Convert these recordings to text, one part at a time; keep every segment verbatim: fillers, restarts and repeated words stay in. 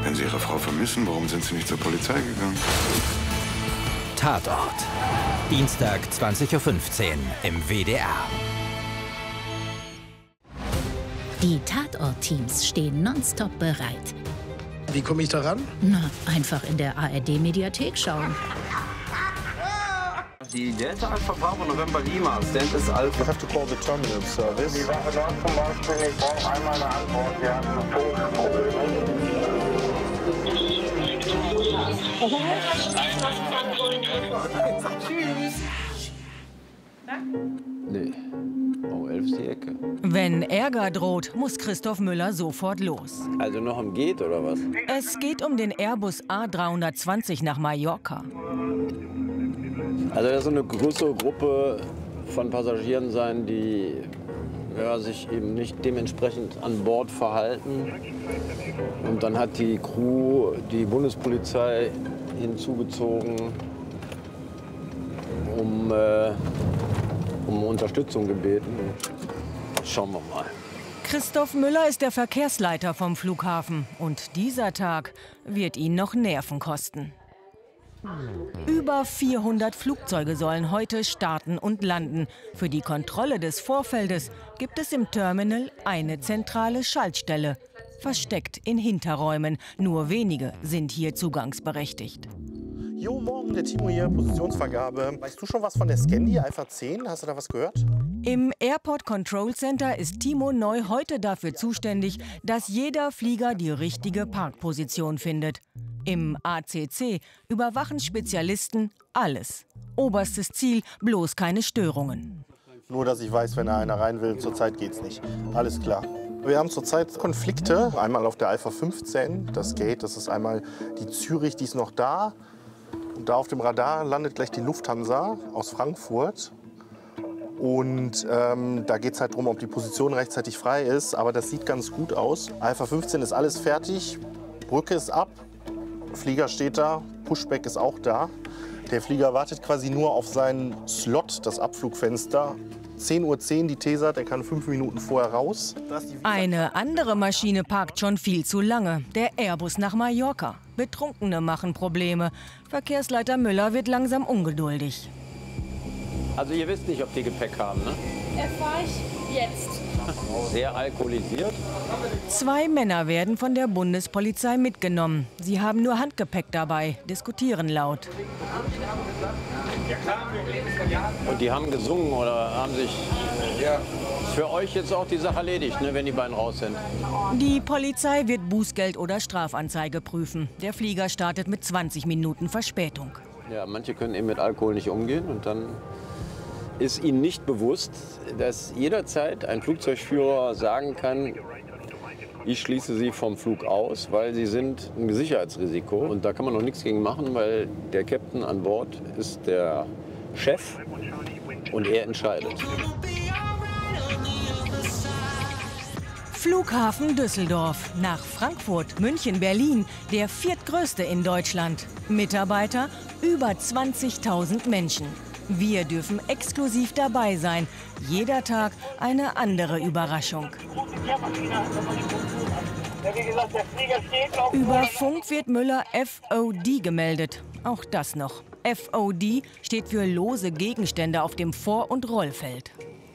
Wenn Sie Ihre Frau vermissen, warum sind Sie nicht zur Polizei gegangen? Tatort. Dienstag, zwanzig Uhr fünfzehn im W D R. Die Tatort-Teams stehen nonstop bereit. Wie komme ich da ran? Na, einfach in der A R D-Mediathek schauen. Die Delta Alpha Bravo November Lima, Stand ist Alpha. You have to call the terminal service. Die Wache Nord zum Beispiel, ich brauche einmal eine Antwort. Wir haben Tschüss. Nee. Oh, elf ist die Ecke. Wenn Ärger droht, muss Christoph Müller sofort los. Also noch am Geht, oder was? Es geht um den Airbus A dreihundertzwanzig nach Mallorca. Also das soll eine größere Gruppe von Passagieren sein, die ja, sich eben nicht dementsprechend an Bord verhalten. Und dann hat die Crew die Bundespolizei hinzugezogen, um, äh, um Unterstützung gebeten. Schauen wir mal. Christoph Müller ist der Verkehrsleiter vom Flughafen. Und dieser Tag wird ihn noch Nerven kosten. Über vierhundert Flugzeuge sollen heute starten und landen. Für die Kontrolle des Vorfeldes gibt es im Terminal eine zentrale Schaltstelle. Versteckt in Hinterräumen. Nur wenige sind hier zugangsberechtigt. Jo, morgen, der Timo hier, Positionsvergabe. Weißt du schon was von der Scandi Alpha zehn? Hast du da was gehört? Im Airport Control Center ist Timo Neu heute dafür zuständig, dass jeder Flieger die richtige Parkposition findet. Im A C C überwachen Spezialisten alles. Oberstes Ziel, bloß keine Störungen. Nur, dass ich weiß, wenn da einer rein will, zurzeit geht's nicht. Alles klar. Wir haben zurzeit Konflikte. Einmal auf der Alpha fünfzehn, das Gate, das ist einmal die Zürich, die ist noch da. Und da auf dem Radar landet gleich die Lufthansa aus Frankfurt. Und ähm, da geht es halt darum, ob die Position rechtzeitig frei ist. Aber das sieht ganz gut aus. Alpha fünfzehn ist alles fertig, Brücke ist ab. Flieger steht da, Pushback ist auch da. Der Flieger wartet quasi nur auf seinen Slot, das Abflugfenster. zehn Uhr zehn die Tesat, er kann fünf Minuten vorher raus. Eine andere Maschine parkt schon viel zu lange. Der Airbus nach Mallorca. Betrunkene machen Probleme. Verkehrsleiter Müller wird langsam ungeduldig. Also ihr wisst nicht, ob die Gepäck haben, ne? Erfahre ich jetzt. Sehr alkoholisiert. Zwei Männer werden von der Bundespolizei mitgenommen. Sie haben nur Handgepäck dabei, diskutieren laut. Und die haben gesungen oder haben sich... Ja. Ist für euch jetzt auch die Sache erledigt, ne, wenn die beiden raus sind? Die Polizei wird Bußgeld oder Strafanzeige prüfen. Der Flieger startet mit zwanzig Minuten Verspätung. Ja, manche können eben mit Alkohol nicht umgehen und dann ist ihnen nicht bewusst, dass jederzeit ein Flugzeugführer sagen kann, ich schließe sie vom Flug aus, weil sie sind ein Sicherheitsrisiko. Und da kann man noch nichts gegen machen, weil der Captain an Bord ist der Chef und er entscheidet. Flughafen Düsseldorf, nach Frankfurt, München, Berlin, der viertgrößte in Deutschland. Mitarbeiter über zwanzigtausend Menschen. Wir dürfen exklusiv dabei sein. Jeder Tag eine andere Überraschung. Über Funk wird Müller F O D gemeldet. Auch das noch. F O D steht für lose Gegenstände auf dem Vor- und Rollfeld.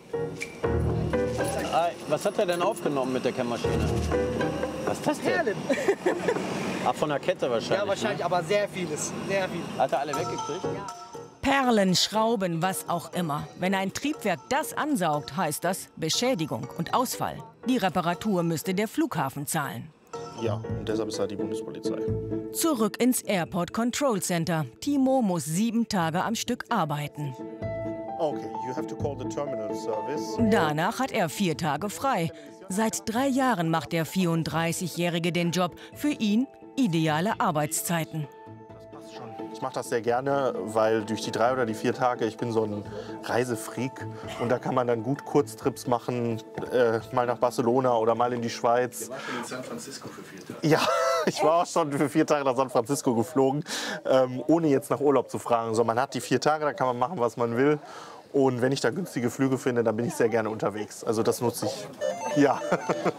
Was hat er denn aufgenommen mit der Kämmmaschine? Was ist das denn? Perlen. Ach, von der Kette wahrscheinlich. Ja, wahrscheinlich, ne? Aber sehr vieles. Sehr viel. Hat er alle weggekriegt? Ja. Perlen, Schrauben, was auch immer. Wenn ein Triebwerk das ansaugt, heißt das Beschädigung und Ausfall. Die Reparatur müsste der Flughafen zahlen. Ja, und deshalb ist da die Bundespolizei. Zurück ins Airport Control Center. Timo muss sieben Tage am Stück arbeiten. Okay, you have to call the terminal service. Danach hat er vier Tage frei. Seit drei Jahren macht der vierunddreißigjährige den Job. Für ihn ideale Arbeitszeiten. Ich mache das sehr gerne, weil durch die drei oder die vier Tage, ich bin so ein Reisefreak und da kann man dann gut Kurztrips machen, äh, mal nach Barcelona oder mal in die Schweiz. Du warst schon in San Francisco für vier Tage. Ja, ich war auch schon für vier Tage nach San Francisco geflogen, ähm, ohne jetzt nach Urlaub zu fragen. So, man hat die vier Tage, da kann man machen, was man will. Und wenn ich da günstige Flüge finde, dann bin ich sehr gerne unterwegs. Also das nutze ich. Ja.